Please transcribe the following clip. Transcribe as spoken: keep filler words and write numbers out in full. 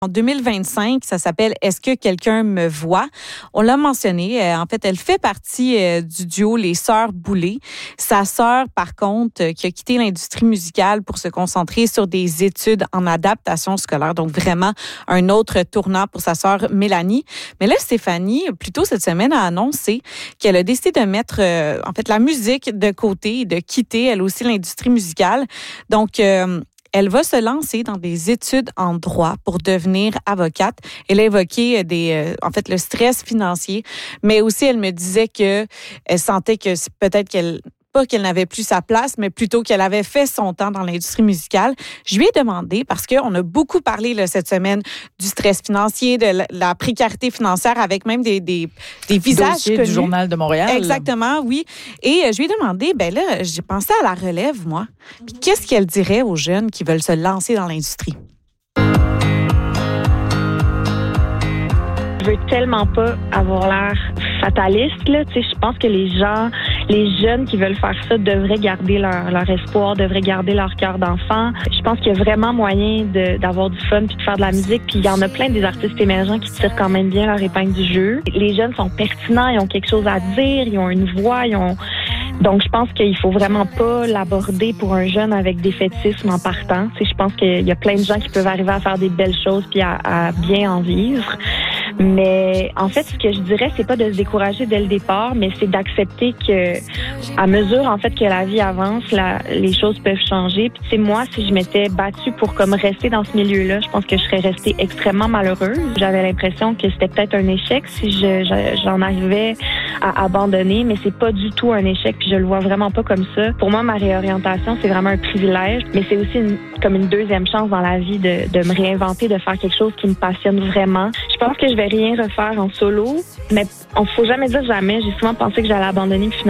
En deux mille vingt-cinq, ça s'appelle « Est-ce que quelqu'un me voit ?» On l'a mentionné. Euh, en fait, elle fait partie euh, du duo Les Sœurs Boulay. Sa sœur, par contre, euh, qui a quitté l'industrie musicale pour se concentrer sur des études en adaptation scolaire. Donc, vraiment, un autre tournant pour sa sœur Mélanie. Mais là, Stéphanie, plus tôt cette semaine, a annoncé qu'elle a décidé de mettre, euh, en fait, la musique de côté et de quitter, elle aussi, l'industrie musicale. Donc, euh, elle va se lancer dans des études en droit pour devenir avocate. Elle a évoqué des, euh, en fait, le stress financier, mais aussi elle me disait que elle sentait que peut-être qu'elle pas qu'elle n'avait plus sa place, mais plutôt qu'elle avait fait son temps dans l'industrie musicale. Je lui ai demandé, parce qu'on a beaucoup parlé là, cette semaine du stress financier, de la, la précarité financière, avec même des, des, des visages Dossier connus. Du Journal de Montréal. Exactement, oui. Et euh, je lui ai demandé, ben là, j'ai pensé à la relève, moi. Puis qu'est-ce qu'elle dirait aux jeunes qui veulent se lancer dans l'industrie? Je veux tellement pas avoir l'air fataliste, là. Tu sais, je pense que les gens, les jeunes qui veulent faire ça devraient garder leur, leur espoir, devraient garder leur cœur d'enfant. Je pense qu'il y a vraiment moyen de, d'avoir du fun puis de faire de la musique. Puis il y en a plein des artistes émergents qui tirent quand même bien leur épingle du jeu. Les jeunes sont pertinents, ils ont quelque chose à dire, ils ont une voix, ils ont... Donc, je pense qu'il faut vraiment pas l'aborder pour un jeune avec des fétismes en partant. Tu sais, je pense qu'il y a plein de gens qui peuvent arriver à faire des belles choses puis à, à bien en vivre. Mais en fait, ce que je dirais, c'est pas de se décourager dès le départ, mais c'est d'accepter que, à mesure en fait que la vie avance, la, les choses peuvent changer. Puis tu sais, moi, si je m'étais battue pour comme rester dans ce milieu-là, je pense que je serais restée extrêmement malheureuse. J'avais l'impression que c'était peut-être un échec si je, je, j'en arrivais à abandonner, mais c'est pas du tout un échec. Puis je le vois vraiment pas comme ça. Pour moi, ma réorientation, c'est vraiment un privilège, mais c'est aussi une, comme une deuxième chance dans la vie de, de me réinventer, de faire quelque chose qui me passionne vraiment. Je pense que je vais rien refaire en solo, mais on faut jamais dire jamais. J'ai souvent pensé que j'allais abandonner, puis finalement